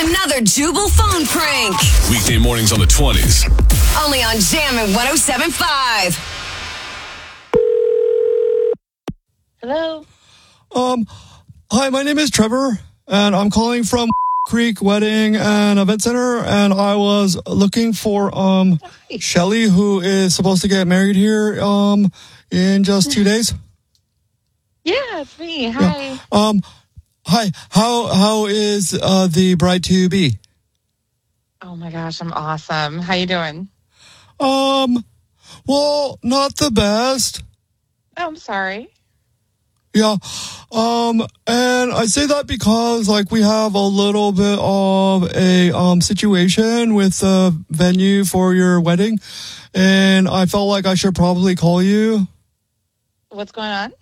another Jubal phone prank. Weekday mornings on the 20s. Only on Jammin' 107.5. Hello. Hi, my name is Trevor, and I'm calling from Creek Wedding and Event Center, and I was looking for Shelly, who is supposed to get married here in just 2 days. Yeah, it's me. Hi. Yeah. Hi. How is the bride to be? Oh my gosh, I'm awesome. How you doing? Well, not the best. Oh, I'm sorry. Yeah. And I say that because we have a little bit of a situation with the venue for your wedding, and I felt like I should probably call you. What's going on?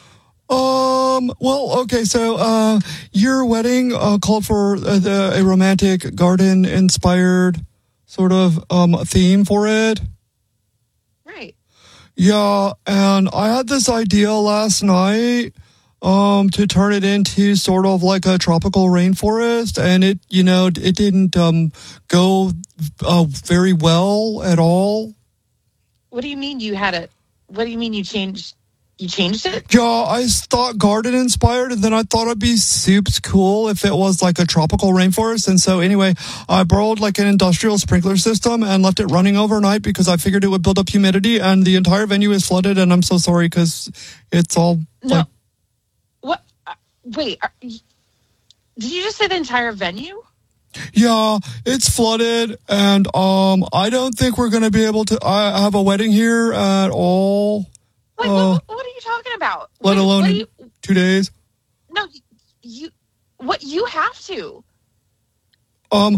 Well, okay, so your wedding called for a romantic garden inspired sort of theme for it. Right. Yeah, and I had this idea last night to turn it into sort of like a tropical rainforest, and it didn't go very well at all. What do you mean what do you mean you changed it? Yeah, I thought garden inspired, and then I thought it'd be super cool if it was like a tropical rainforest. And so anyway, I borrowed an industrial sprinkler system and left it running overnight because I figured it would build up humidity, and the entire venue is flooded, and I'm so sorry because it's all... No. What? Wait, did you just say the entire venue? Yeah, it's flooded, and I don't think we're going to be able to have a wedding here at all. Wait, what are you talking about? Let alone in 2 days. No, you have to. Well,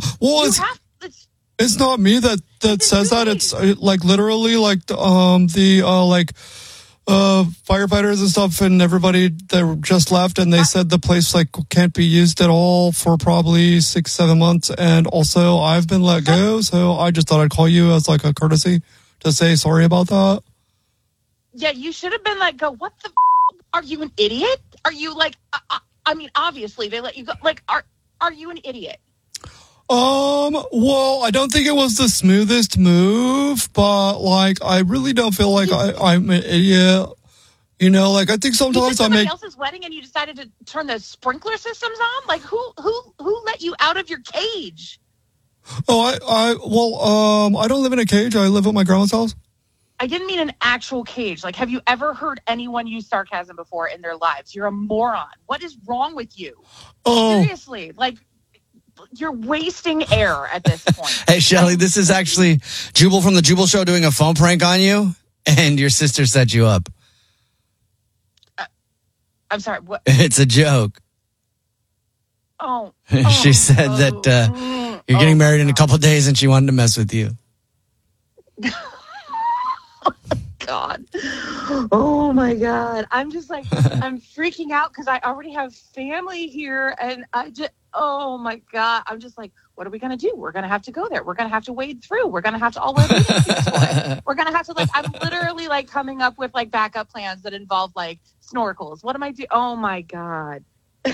it's not me that says that. It's literally the firefighters and stuff and everybody that just left, and they said the place can't be used at all for probably 6-7 months, and also I've been let go, so I just thought I'd call you as a courtesy to say sorry about that. Yeah, you should have been let go. What the are you an idiot? Are you I mean, obviously they let you go. Are you an idiot? Well, I don't think it was the smoothest move, but I really don't feel like I'm an idiot. I think sometimes I make else's wedding and you decided to turn the sprinkler systems on. Who let you out of your cage? Oh, I don't live in a cage. I live at my grandma's house. I didn't mean an actual cage. Have you ever heard anyone use sarcasm before in their lives? You're a moron. What is wrong with you? Oh. Seriously, you're wasting air at this point. Hey, Shelly, this is actually Jubal from the Jubal Show doing a phone prank on you, and your sister set you up. I'm sorry, what? It's a joke. Oh. She said that you're getting married in a couple of days, and she wanted to mess with you. God. Oh my God. I'm just I'm freaking out because I already have family here, and oh my God. I'm just what are we going to do? We're going to have to go there. We're going to have to wade through. We're going to have to all wear bathing suits for it. We're going to have to I'm literally coming up with backup plans that involve snorkels. What am I doing? Oh my God.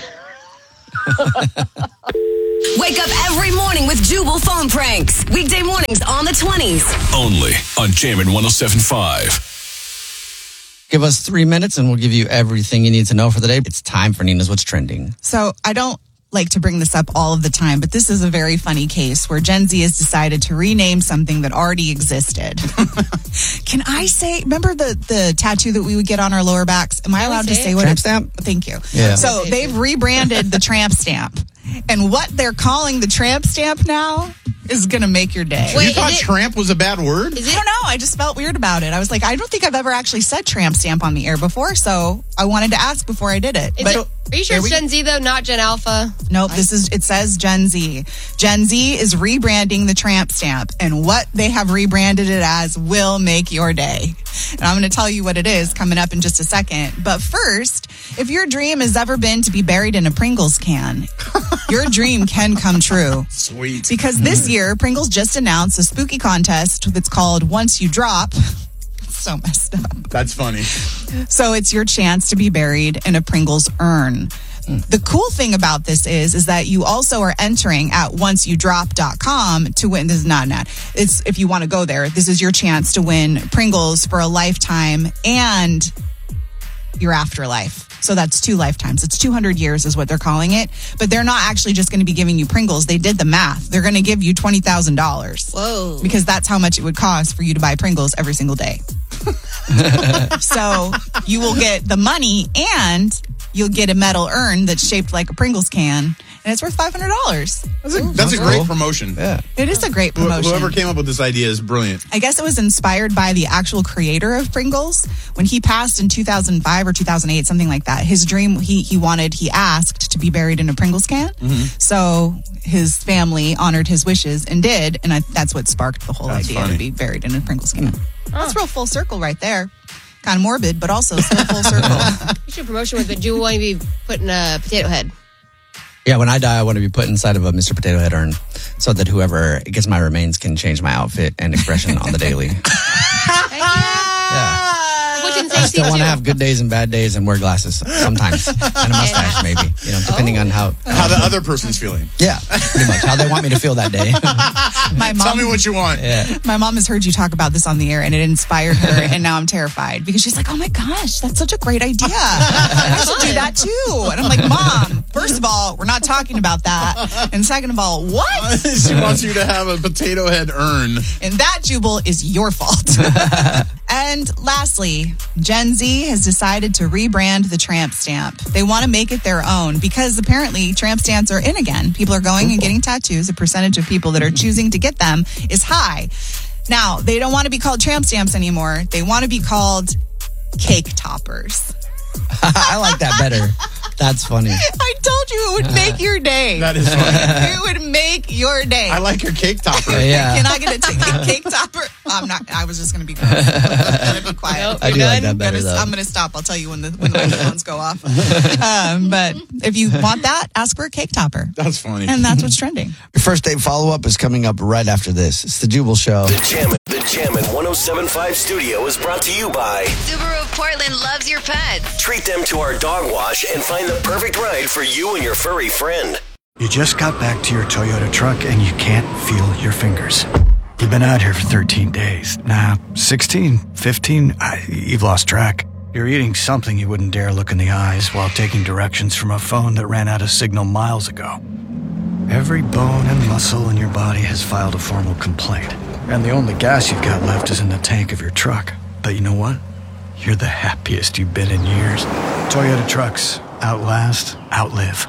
Wake up every morning with Jubal phone pranks. Weekday mornings on the 20s. Only on Jammin' 107.5. Give us 3 minutes and we'll give you everything you need to know for the day. It's time for Nina's What's Trending. So I don't like to bring this up all of the time, but this is a very funny case where Gen Z has decided to rename something that already existed. Can I say, remember the tattoo that we would get on our lower backs? Am I allowed to say what Tramp it's? stamp? Thank you. Yeah. So they've rebranded the tramp stamp. And what they're calling the tramp stamp now is going to make your day. You thought tramp was a bad word? I don't know. I just felt weird about it. I was I don't think I've ever actually said tramp stamp on the air before, so I wanted to ask before I did it. Are you sure it's Gen Z, though, not Gen Alpha? Nope, it says Gen Z. Gen Z is rebranding the tramp stamp, and what they have rebranded it as will make your day. And I'm going to tell you what it is coming up in just a second. But first, if your dream has ever been to be buried in a Pringles can, your dream can come true. Sweet. Because this year, Pringles just announced a spooky contest that's called Once You Drop. So messed up. That's funny. So it's your chance to be buried in a Pringles urn. The cool thing about this is that you also are entering at onceyoudrop.com to win. This is not an ad. It's if you want to go there, this is your chance to win Pringles for a lifetime and your afterlife. So that's 2 lifetimes. It's 200 years is what they're calling it. But they're not actually just going to be giving you Pringles. They did the math. They're going to give you $20,000. Whoa. Because that's how much it would cost for you to buy Pringles every single day. So you will get the money and you'll get a metal urn that's shaped like a Pringles can. And it's worth $500. That's a great promotion. Yeah. It is a great promotion. Whoever came up with this idea is brilliant. I guess it was inspired by the actual creator of Pringles. When he passed in 2005 or 2008, something like that, his dream, he asked to be buried in a Pringles can. Mm-hmm. So his family honored his wishes and did. And that's what sparked the whole idea funny. to be buried in a Pringles can. That's real full circle right there. Kind of morbid, but also still full circle. You should promotion with it. Do you want to be put in a potato head? Yeah, when I die, I want to be put inside of a Mr. Potato Head urn so that whoever gets my remains can change my outfit and expression on the daily. Yeah. I still want to have good days and bad days and wear glasses sometimes. And a mustache, maybe. Depending on how the other person's feeling. Yeah, pretty much. How they want me to feel that day. My mom, Tell me what you want. Yeah. My mom has heard you talk about this on the air and it inspired her. And now I'm terrified because she's like, oh my gosh, that's such a great idea. I should do that too. And I'm like, Mom, first of all, we're not talking about that. And second of all, what? She wants you to have a potato head urn. And that, Jubal, is your fault. And lastly, Gen Z has decided to rebrand the tramp stamp. They want to make it their own because apparently tramp stamps are in again. People are going and getting tattoos. The percentage of people that are choosing to get them is high. Now, they don't want to be called tramp stamps anymore. They want to be called cake toppers. I like that better. That's funny. I told you it would make your day. That is funny. It would make your day. I like your cake topper. Yeah. Can I get a cake topper? I'm not. I was just going to be quiet. I'm going to be quiet. Nope. I do like that better, though. I'm going to stop. I'll tell you when the microphones go off. But if you want that, ask for a cake topper. That's funny. And that's what's trending. Your first date follow-up is coming up right after this. It's the Jubal Show. The Jammin' 107.5 studio is brought to you by Subaru of Portland loves your pets. Treat them to our dog wash and find the perfect ride for you and your furry friend. You just got back to your Toyota truck and you can't feel your fingers. You've been out here for 13 days. 16, 15, you've lost track. You're eating something you wouldn't dare look in the eyes while taking directions from a phone that ran out of signal miles ago. Every bone and muscle in your body has filed a formal complaint. And the only gas you've got left is in the tank of your truck. But you know what? You're the happiest you've been in years. Toyota trucks. Outlast, outlive.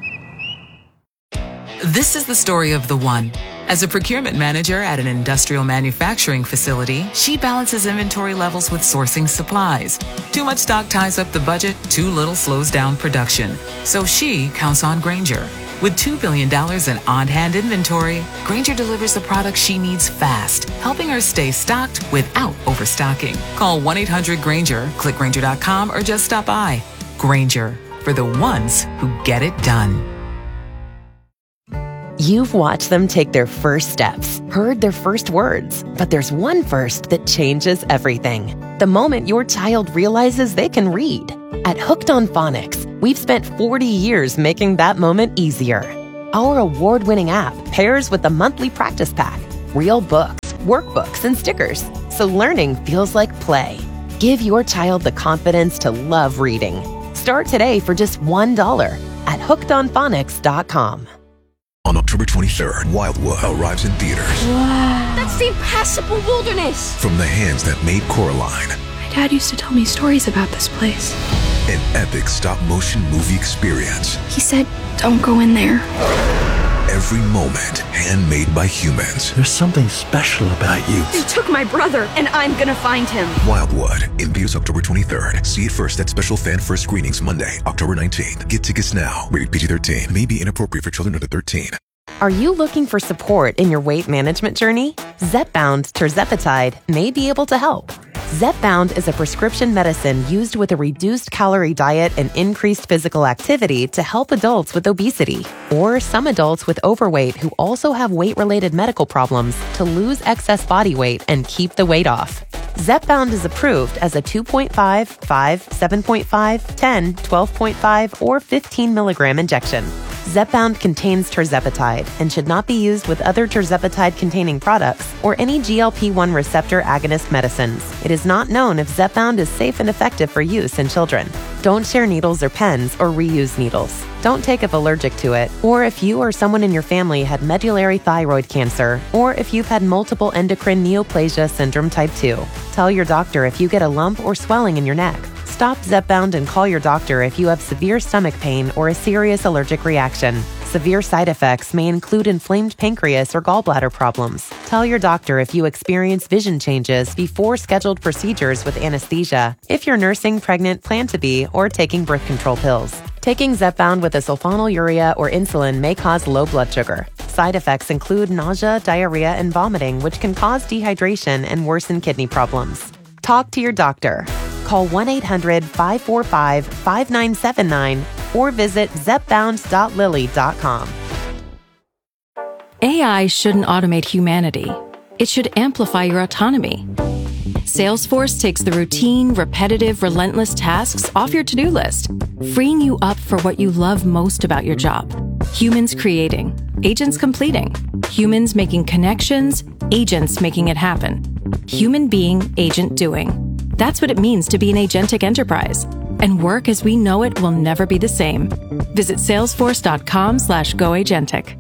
This is the story of the one. As a procurement manager at an industrial manufacturing facility, she balances inventory levels with sourcing supplies. Too much stock ties up the budget, too little slows down production. So she counts on Grainger. With $2 billion in on-hand inventory, Grainger delivers the products she needs fast, helping her stay stocked without overstocking. Call 1-800-GRAINGER, click Grainger.com, or just stop by. Grainger, for the ones who get it done. You've watched them take their first steps, heard their first words, but there's one first that changes everything. The moment your child realizes they can read. At Hooked on Phonics, we've spent 40 years making that moment easier. Our award-winning app pairs with the monthly practice pack, real books, workbooks, and stickers, so learning feels like play. Give your child the confidence to love reading. Start today for just $1 at hookedonphonics.com. On October 23rd, Wildwood arrives in theaters. Wow. That's the impassable wilderness. From the hands that made Coraline. My dad used to tell me stories about this place. An epic stop-motion movie experience. He said, don't go in there. Every moment handmade by humans. There's something special about you. You took my brother, and I'm gonna find him. Wildwood, in theaters October 23rd. See it first at special fan-first screenings Monday, October 19th. Get tickets now. Rated PG-13. May be inappropriate for children under 13. Are you looking for support in your weight management journey? Zepbound tirzepatide may be able to help. Zepbound is a prescription medicine used with a reduced calorie diet and increased physical activity to help adults with obesity, or some adults with overweight who also have weight-related medical problems to lose excess body weight and keep the weight off. Zepbound is approved as a 2.5, 5, 7.5, 10, 12.5, or 15 milligram injection. Zepbound contains tirzepatide and should not be used with other tirzepatide-containing products or any GLP-1 receptor agonist medicines. It is not known if Zepbound is safe and effective for use in children. Don't share needles or pens or reuse needles. Don't take if allergic to it, or if you or someone in your family had medullary thyroid cancer, or if you've had multiple endocrine neoplasia syndrome type 2. Tell your doctor if you get a lump or swelling in your neck. Stop Zepbound and call your doctor if you have severe stomach pain or a serious allergic reaction. Severe side effects may include inflamed pancreas or gallbladder problems. Tell your doctor if you experience vision changes before scheduled procedures with anesthesia, if you're nursing, pregnant, plan to be, or taking birth control pills. Taking Zepbound with a sulfonylurea or insulin may cause low blood sugar. Side effects include nausea, diarrhea, and vomiting, which can cause dehydration and worsen kidney problems. Talk to your doctor. Call 1-800-545-5979 or visit zepbound.lilly.com. AI shouldn't automate humanity. It should amplify your autonomy. Salesforce takes the routine, repetitive, relentless tasks off your to-do list, freeing you up for what you love most about your job. Humans creating, agents completing, humans making connections, agents making it happen. Human being, agent doing. That's what it means to be an agentic enterprise. And work as we know it will never be the same. Visit salesforce.com/goagentic.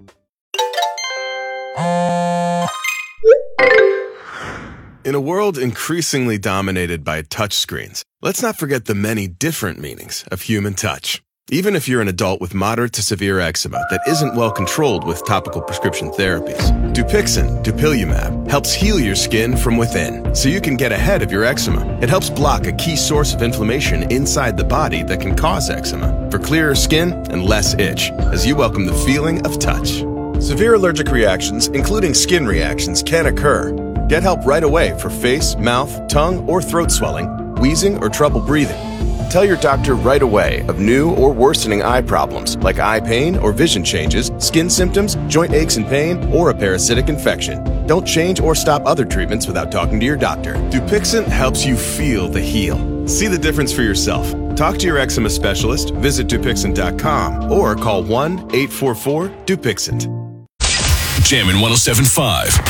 In a world increasingly dominated by touchscreens, let's not forget the many different meanings of human touch. Even if you're an adult with moderate to severe eczema that isn't well controlled with topical prescription therapies, Dupixent, dupilumab, helps heal your skin from within so you can get ahead of your eczema. It helps block a key source of inflammation inside the body that can cause eczema for clearer skin and less itch as you welcome the feeling of touch. Severe allergic reactions, including skin reactions, can occur. Get help right away for face, mouth, tongue, or throat swelling, wheezing, or trouble breathing. Tell your doctor right away of new or worsening eye problems like eye pain or vision changes, skin symptoms, joint aches and pain, or a parasitic infection. Don't change or stop other treatments without talking to your doctor. Dupixent helps you feel the heal. See the difference for yourself. Talk to your eczema specialist, visit Dupixent.com, or call 1-844-DUPIXENT. Jammin' 107.5.